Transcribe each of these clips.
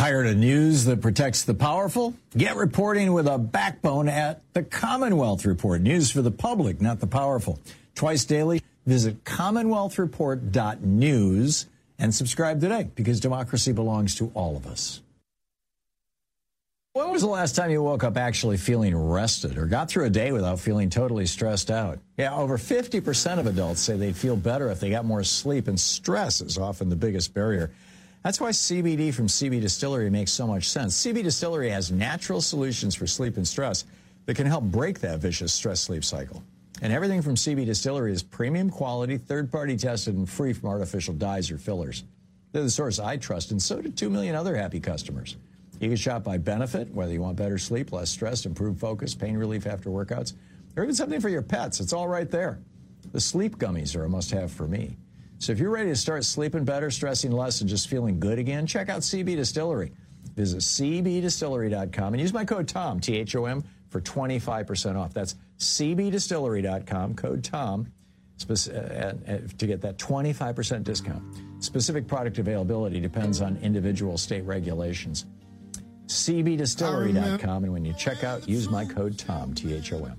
Tired of news that protects the powerful? Get reporting with a backbone at the Commonwealth Report. News for the public, not the powerful. Twice daily, visit commonwealthreport.news and subscribe today, because democracy belongs to all of us. When was the last time you woke up actually feeling rested or got through a day without feeling totally stressed out? Yeah, over 50% of adults say they'd feel better if they got more sleep, and stress is often the biggest barrier. That's why CBD from CB Distillery makes so much sense. CB Distillery has natural solutions for sleep and stress that can help break that vicious stress-sleep cycle. And everything from CB Distillery is premium quality, third-party tested, and free from artificial dyes or fillers. They're the source I trust, and so do 2 million other happy customers. You can shop by benefit, whether you want better sleep, less stress, improved focus, pain relief after workouts, or even something for your pets. It's all right there. The sleep gummies are a must-have for me. So if you're ready to start sleeping better, stressing less, and just feeling good again, check out CB Distillery. Visit cbdistillery.com and use my code TOM, T-H-O-M, for 25% off. That's cbdistillery.com, code TOM, to get that 25% discount. Specific product availability depends on individual state regulations. cbdistillery.com, and when you check out, use my code TOM, T-H-O-M.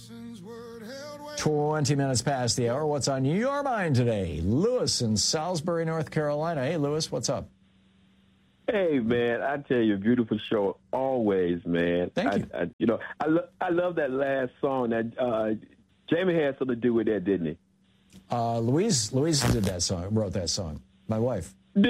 20 minutes past the hour. What's on your mind today? Lewis in Salisbury, North Carolina. Hey, Lewis, what's up? Hey, man, I tell you, beautiful show always, man. Thank you. I love that last song. That Jamie had something to do with that, didn't he? Louise did that song, wrote that song. My wife.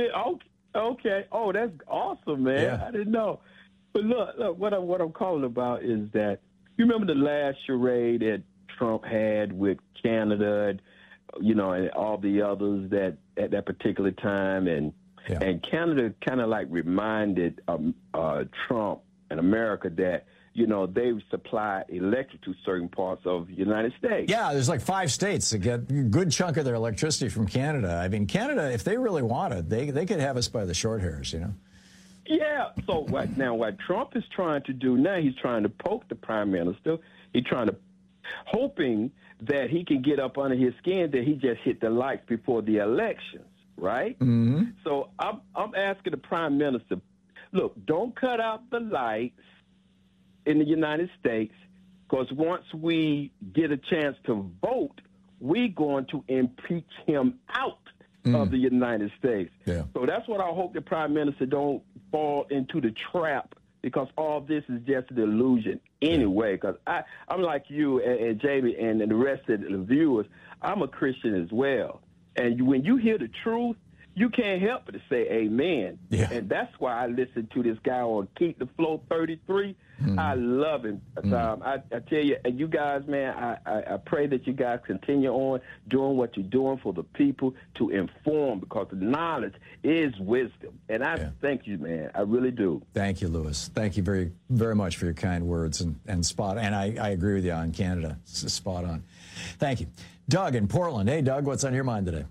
Okay. Oh, that's awesome, man. Yeah. I didn't know. But look, what I'm calling about is that you remember the last charade that Trump had with Canada, and all the others that at that particular time, and Canada kind of like reminded Trump and America that they supply electric to certain parts of the United States. Yeah, there's like 5 states that get a good chunk of their electricity from Canada. I mean, Canada, if they really wanted, they could have us by the short hairs, Yeah. So what Trump is trying to do now, he's trying to poke the prime minister. He's hoping that he can get up under his skin that he just hit the lights before the elections, right? Mm-hmm. So I'm asking the prime minister, look, don't cut out the lights in the United States, because once we get a chance to vote, we're going to impeach him out of the United States. Yeah. So that's what I hope the prime minister don't fall into the trap, because all this is just an illusion anyway. Because I'm like you and Jamie and the rest of the viewers, I'm a Christian as well. And when you hear the truth, you can't help but to say amen. Yeah. And that's why I listen to this guy on Keep the Flow 33. I love him. I tell you, and you guys, man, I pray that you guys continue on doing what you're doing for the people to inform, because the knowledge is wisdom. And I thank you, man. I really do. Thank you, Lewis. Thank you very, very much for your kind words and spot. And I agree with you on Canada. It's spot on. Thank you. Doug in Portland. Hey, Doug, what's on your mind today?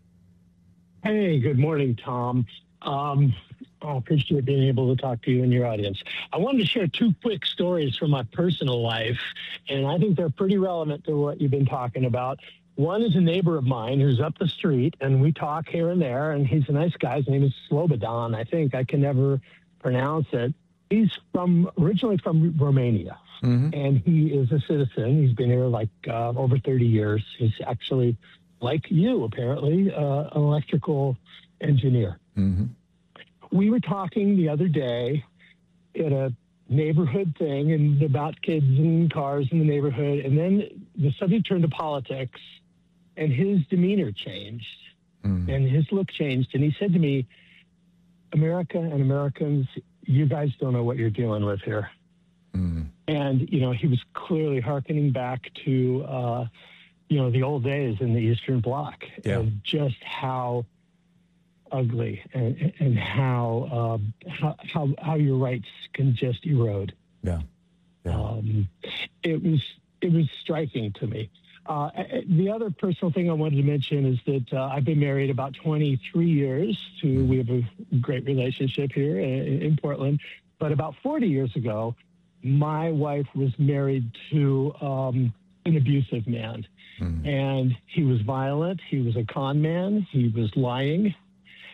Hey, good morning, Tom. I appreciate being able to talk to you and your audience. I wanted to share 2 quick stories from my personal life, and I think they're pretty relevant to what you've been talking about. One is a neighbor of mine who's up the street, and we talk here and there, and he's a nice guy. His name is Slobodan. I think I can never pronounce it. He's originally from Romania, and he is a citizen. He's been here over 30 years. He's actually, like you, apparently, an electrical engineer. Mm-hmm. We were talking the other day at a neighborhood thing and about kids and cars in the neighborhood, and then the subject turned to politics, and his demeanor changed, and his look changed, and he said to me, America and Americans, you guys don't know what you're dealing with here. And, he was clearly hearkening back to the old days in the Eastern Bloc, and just how ugly and how your rights can just erode. It was striking to me. The other personal thing I wanted to mention is that I've been married about 23 years. We have a great relationship here in Portland. But about 40 years ago, my wife was married to an abusive man. And he was violent. He was a con man. He was lying.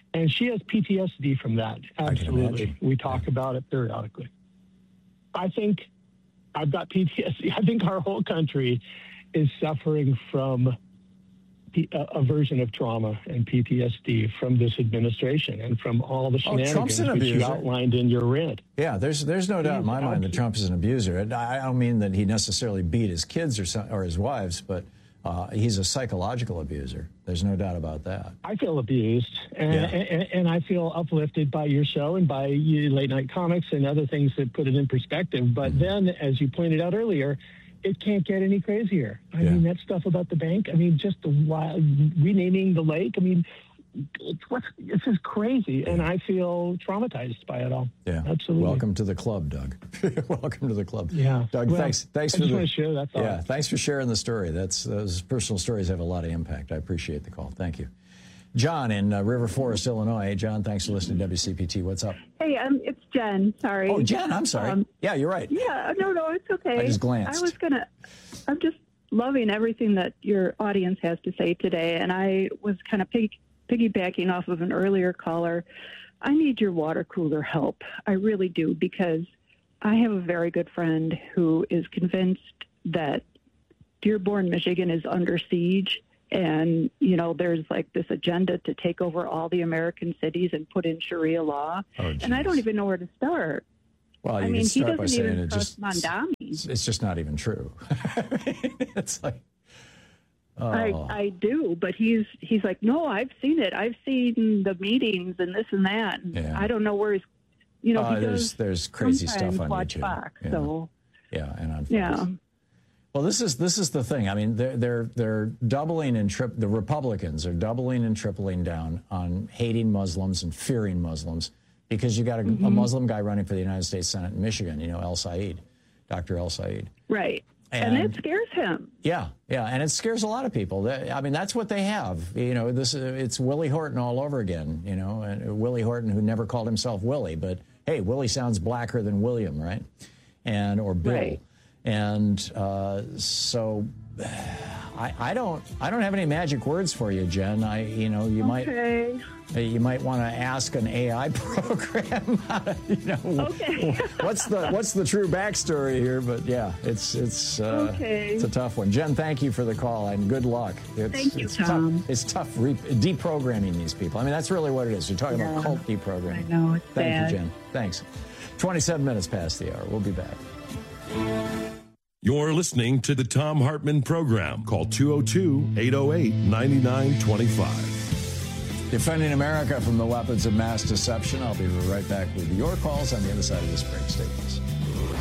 And she has PTSD from that. Absolutely. We talk about it periodically. I think I've got PTSD. I think our whole country is suffering from a version of trauma and PTSD from this administration and from all the shenanigans which you outlined in your rant. Yeah, there's no doubt in my mind that Trump is an abuser. I don't mean that he necessarily beat his kids or his wives, but he's a psychological abuser. There's no doubt about that. I feel abused, and I feel uplifted by your show and by Late Night Comics and other things that put it in perspective. But then, as you pointed out earlier, it can't get any crazier. I mean, that stuff about the bank, I mean, just the renaming the lake, I mean, it's just crazy, and I feel traumatized by it all. Yeah, absolutely. Welcome to the club, Doug. Welcome to the club. Yeah, Doug. Well, thanks I for just want to share that thought. Yeah, thanks for sharing the story. Those personal stories have a lot of impact. I appreciate the call. Thank you, John in River Forest, Illinois. Hey, John, thanks for listening to WCPT. What's up? Hey, it's Jen. Sorry. Oh, Jen. I'm sorry. Yeah, you're right. Yeah, no, it's okay. I just glanced. I'm just loving everything that your audience has to say today, and I was kind of piggybacking off of an earlier caller. I need your water cooler help. I really do, because I have a very good friend who is convinced that Dearborn, Michigan is under siege. And, there's like this agenda to take over all the American cities and put in Sharia law. And I don't even know where to start. Well, I mean, he doesn't even trust Mondami. It's just not even true. It's like, I do, but he's like, no, I've seen it. I've seen the meetings and this and that. And I don't know where he's, there's crazy stuff on watch YouTube. Fox, so and on Fox. Yeah. Well, this is the thing. I mean, they're doubling and the Republicans are doubling and tripling down on hating Muslims and fearing Muslims, because you got a Muslim guy running for the United States Senate in Michigan. Dr. El Said. Right. And it scares him. Yeah, and it scares a lot of people. I mean, that's what they have. It's Willie Horton all over again. And Willie Horton, who never called himself Willie, but hey, Willie sounds blacker than William, right? Or Bill. Right. And so I don't have any magic words for you, Jen. You might want to ask an AI program. What's the true backstory here? But yeah, it's a tough one. Jen, thank you for the call and good luck. Thank you, Tom. It's tough deprogramming these people. I mean, that's really what it is. You're talking about cult deprogramming. I know, it's Thank bad. you, Jen. Thanks. 27 minutes past the hour. We'll be back. You're listening to the Thom Hartmann Program. Call 202-808-9925. Defending America from the weapons of mass deception. I'll be right back with your calls on the other side of this break. Stay with us.